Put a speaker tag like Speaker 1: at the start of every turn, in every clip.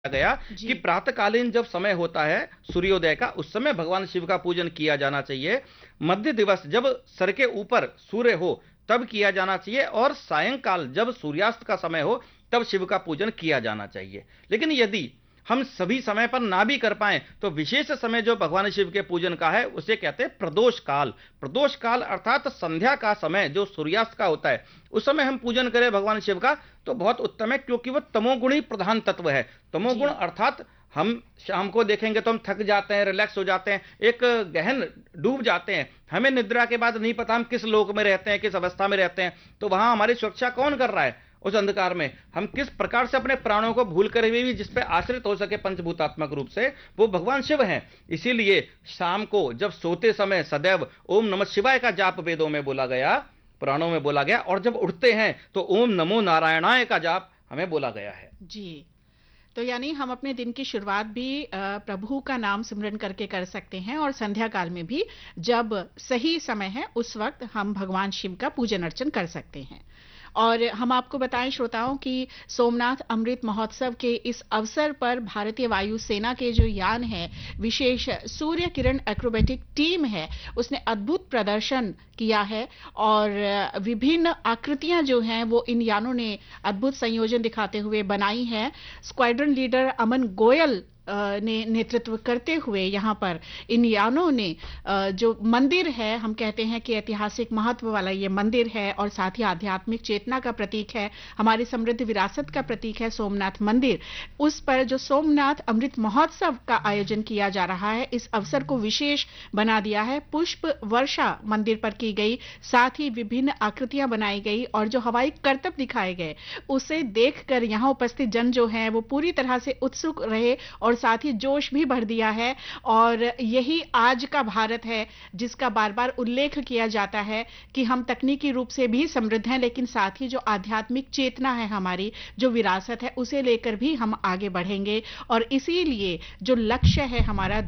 Speaker 1: गया कि
Speaker 2: जी।
Speaker 1: प्रातःकालीन जब समय होता है सूर्योदय का, उस समय भगवान शिव का पूजन किया जाना चाहिए। मध्य दिवस जब सर के ऊपर सूर्य हो तब किया जाना चाहिए, और सायंकाल जब सूर्यास्त का समय हो तब शिव का पूजन किया जाना चाहिए। लेकिन यदि हम सभी समय पर ना भी कर पाए तो विशेष समय जो भगवान शिव के पूजन का है उसे कहते हैं प्रदोष काल। प्रदोष काल अर्थात संध्या का समय जो सूर्यास्त का होता है, उस समय हम पूजन करें भगवान शिव का तो बहुत उत्तम है, क्योंकि वह तमोगुणी प्रधान तत्व है। तमोगुण
Speaker 2: जी।
Speaker 1: अर्थात हम शाम को देखेंगे तो हम थक जाते हैं, रिलैक्स हो जाते हैं, एक गहन डूब जाते हैं, हमें निद्रा के बाद नहीं पता हम किस लोक में रहते हैं, किस अवस्था में रहते हैं। तो वहां हमारी सुरक्षा कौन कर रहा है? उस अंधकार में हम किस प्रकार से अपने प्राणों को भूल कर भी जिस पे आश्रित हो सके पंचभूतात्मक रूप से, वो भगवान शिव हैं। इसीलिए शाम को जब सोते समय सदैव ओम नमः शिवाय का जाप वेदों में बोला गया, पुराणों में बोला गया, और जब उठते हैं तो ओम नमो नारायणाय का जाप हमें बोला गया है।
Speaker 2: जी। तो यानी हम अपने दिन की शुरुआत भी प्रभु का नाम सिमरन करके कर सकते हैं, और संध्या काल में भी जब सही समय है उस वक्त हम भगवान शिव का पूजन अर्चन कर सकते हैं। और हम आपको बताएं श्रोताओं कि सोमनाथ अमृत महोत्सव के इस अवसर पर भारतीय वायुसेना के जो यान है, विशेष सूर्य किरण एक्रोबेटिक टीम है, उसने अद्भुत प्रदर्शन किया है। और विभिन्न आकृतियां जो हैं वो इन यानों ने अद्भुत संयोजन दिखाते हुए बनाई है। स्क्वाड्रन लीडर अमन गोयल ने नेतृत्व करते हुए यहाँ पर इन यानों ने जो मंदिर है, हम कहते हैं कि ऐतिहासिक महत्व वाला ये मंदिर है और साथ ही आध्यात्मिक चेतना का प्रतीक है, हमारी समृद्ध विरासत का प्रतीक है सोमनाथ मंदिर। उस पर जो सोमनाथ अमृत महोत्सव का आयोजन किया जा रहा है, इस अवसर को विशेष बना दिया है। पुष्प वर्षा मंदिर पर की गई, साथ ही विभिन्न आकृतियां बनाई गई, और जो हवाई करतब दिखाए गए उसे देखकर यहाँ उपस्थित जन जो है वो पूरी तरह से उत्सुक रहे, और साथ ही जोश भी भर दिया है। और यही आज का भारत है जिसका बार बार उल्लेख किया जाता है कि हम तकनीकी रूप से भी समृद्ध हैं, लेकिन साथ ही जो आध्यात्मिक चेतना है, हमारी जो विरासत है, उसे लेकर भी हम आगे बढ़ेंगे। और इसीलिए जो लक्ष्य है हमारा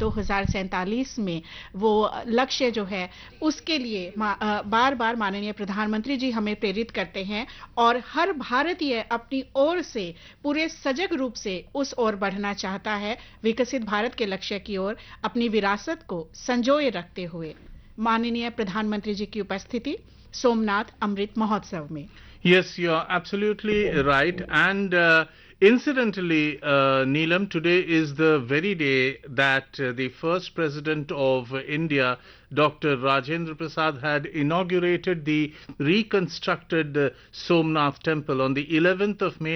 Speaker 2: 2047 में, वो लक्ष्य जो है उसके लिए बार बार माननीय प्रधानमंत्री जी हमें प्रेरित करते हैं, और हर भारतीय अपनी ओर से पूरे सजग रूप से उस ओर बढ़ना चाहता है, विकसित भारत के लक्ष्य की ओर, अपनी विरासत को संजोए रखते हुए। माननीय प्रधानमंत्री जी की उपस्थिति सोमनाथ अमृत महोत्सव में।
Speaker 3: Yes, you're absolutely right. And incidentally, Neelam, today is the very day that the first president of India, Dr. Rajendra Prasad, had inaugurated the reconstructed Somnath temple on the 11th of May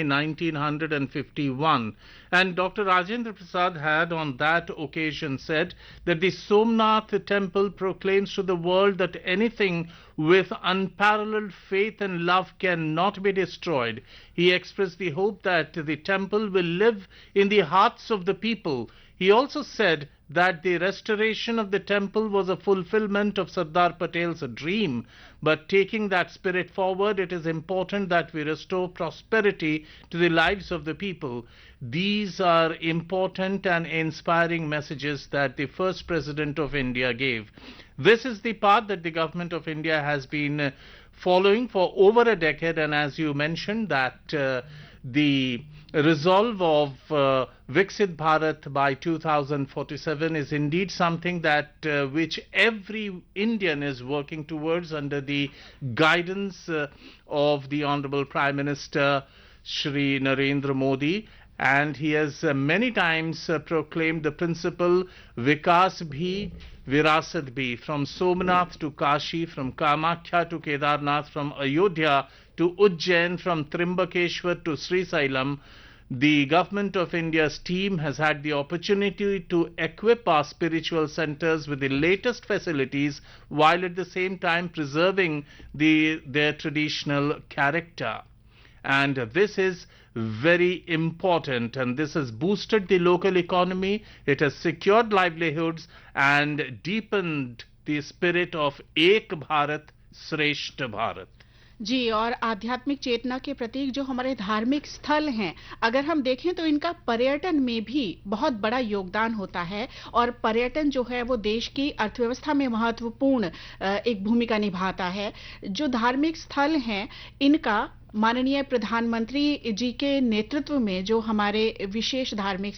Speaker 3: 1951. And Dr. Rajendra Prasad had on that occasion said that the Somnath temple proclaims to the world that anything with unparalleled faith and love cannot be destroyed. He expressed the hope that the temple will live in the hearts of the people. He also said that the restoration of the temple was a fulfillment of Sardar Patel's dream. But taking that spirit forward, it is important that we restore prosperity to the lives of the people. These are important and inspiring messages that the first president of India gave. This is the path that the government of India has been following for over a decade, and as you mentioned that the resolve of Viksit Bharat by 2047 is indeed something that which every Indian is working towards under the guidance of the Honorable Prime Minister Shri Narendra Modi. And he has many times proclaimed the principle Vikas bhi, Virasat bhi, from Somnath to Kashi, from Kamakhya to Kedarnath, from Ayodhya to Ujjain, from Trimbakeshwar to Sri Sailam. The government of India's team has had the opportunity to equip our spiritual centers with the latest facilities, while at the same time preserving their traditional character. And this is very important, and this has boosted the local economy, it has secured livelihoods and deepened the spirit of Ek Bharat Shreshth Bharat.
Speaker 2: जी, और आध्यात्मिक चेतना के प्रतीक जो हमारे धार्मिक स्थल हैं, अगर हम देखें तो इनका पर्यटन में भी बहुत बड़ा योगदान होता है और पर्यटन जो है वो देश की अर्थव्यवस्था में महत्वपूर्ण एक भूमिका निभाता है। जो धार्मिक स्थल हैं, इनका माननीय प्रधानमंत्री जी के नेतृत्व में जो हमारे विशेष धार्मिक